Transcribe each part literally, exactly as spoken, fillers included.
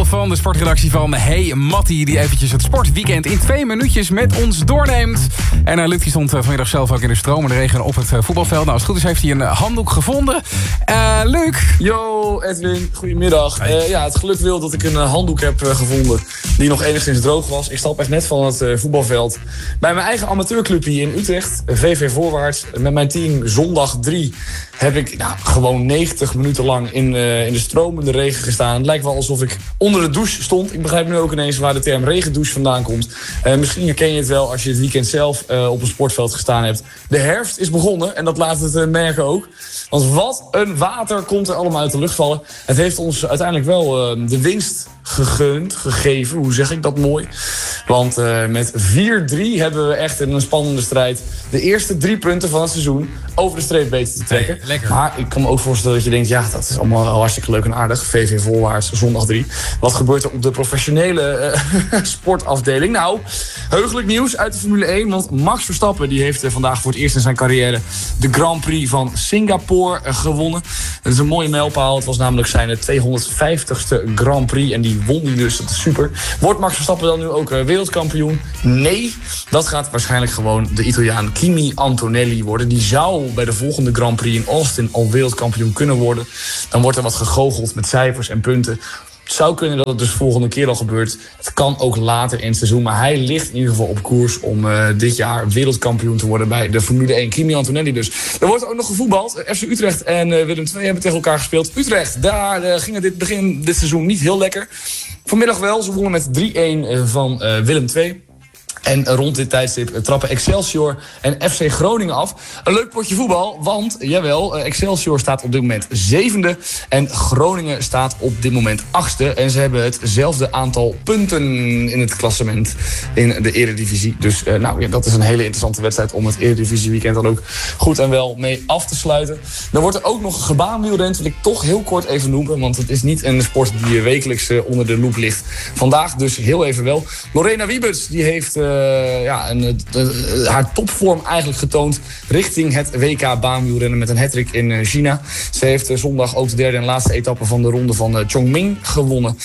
van de sportredactie van Hey Mattie, die eventjes het sportweekend in twee minuutjes met ons doorneemt. En uh, Luc die stond uh, vanmiddag zelf ook in de stromende regen op het uh, voetbalveld. Nou, als het goed is heeft hij een uh, handdoek gevonden. Uh, Luc. Yo, Edwin. Goedemiddag. Uh, ja, het geluk wil dat ik een uh, handdoek heb uh, gevonden die nog enigszins droog was. Ik stap echt net van het uh, voetbalveld bij mijn eigen amateurclubje in Utrecht, V V Voorwaarts. Met mijn team zondag drie heb ik nou, gewoon negentig minuten lang in, uh, in de stromende regen gestaan. Het lijkt wel alsof ik onder de douche stond. Ik begrijp nu ook ineens waar de term regendouche vandaan komt. Uh, misschien herken je het wel als je het weekend zelf uh, op een sportveld gestaan hebt. De herfst is begonnen en dat laat het uh, merken ook. Want wat een water komt er allemaal uit de lucht vallen. Het heeft ons uiteindelijk wel uh, de winst gegund, gegeven. Hoe zeg ik dat mooi? Want uh, met vier drie hebben we echt in een spannende strijd de eerste drie punten van het seizoen over de streep weten te trekken. Hey, lekker. Maar ik kan me ook voorstellen dat je denkt, ja, dat is allemaal hartstikke leuk en aardig. V V Voorwaarts, zondag drie. Wat gebeurt er op de professionele uh, sportafdeling? Nou, heugelijk nieuws uit de Formule één. Want Max Verstappen die heeft uh, vandaag voor het eerst in zijn carrière de Grand Prix van Singapore uh, gewonnen. Dat is een mooie mijlpaal. Het was namelijk zijn tweehonderdvijftigste Grand Prix. En die won hij dus. Dat is super. Wordt Max Verstappen dan nu ook uh, wereldkampioen? Nee. Dat gaat waarschijnlijk gewoon de Italiaan Kimi Antonelli worden. Die zou bij de volgende Grand Prix in Austin al wereldkampioen kunnen worden. Dan wordt er wat gegoocheld met cijfers en punten. Het zou kunnen dat het dus volgende keer al gebeurt. Het kan ook later in het seizoen. Maar hij ligt in ieder geval op koers om uh, dit jaar wereldkampioen te worden bij de Formule één. Kimi Antonelli dus. Er wordt ook nog gevoetbald. F C Utrecht en uh, Willem twee hebben tegen elkaar gespeeld. Utrecht, daar uh, ging het dit begin dit seizoen niet heel lekker. Vanmiddag wel. Ze wonnen met drie-een uh, van uh, Willem twee. En rond dit tijdstip trappen Excelsior en F C Groningen af. Een leuk potje voetbal, want jawel, Excelsior staat op dit moment zevende. En Groningen staat op dit moment achtste. En ze hebben hetzelfde aantal punten in het klassement in de Eredivisie. Dus uh, nou, ja, dat is een hele interessante wedstrijd om het Eredivisie weekend dan ook goed en wel mee af te sluiten. Dan wordt er ook nog gebaanwielrend, wil ik toch heel kort even noemen. Want het is niet een sport die wekelijks uh, onder de loep ligt. Vandaag dus heel even wel. Lorena Wiebes, die heeft Uh, Uh, ja, een, uh, uh, haar topvorm eigenlijk getoond richting het W K baanwielrennen met een hattrick in uh, China. Ze heeft uh, zondag ook de derde en laatste etappe van de ronde van uh, Chongming gewonnen.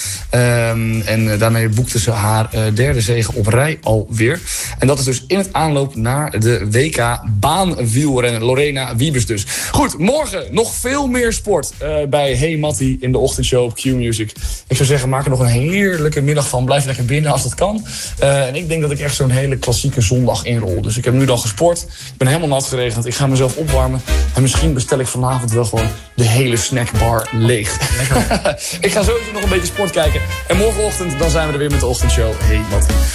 Um, en uh, daarmee boekte ze haar uh, derde zege op rij alweer. En dat is dus in het aanloop naar de W K baanwielrennen. Lorena Wiebes dus. Goed, morgen nog veel meer sport uh, bij Hey Mattie in de ochtendshow op Q-Music. Ik zou zeggen, maak er nog een heerlijke middag van. Blijf lekker binnen als dat kan. Uh, en ik denk dat ik echt zo'n hele klassieke zondag inrol. Dus ik heb nu dan gesport. Ik ben helemaal nat geregend. Ik ga mezelf opwarmen. En misschien bestel ik vanavond wel gewoon de hele snackbar leeg. Ik ga sowieso nog een beetje sport kijken. En morgenochtend dan zijn we er weer met de ochtendshow. Hey Mattie.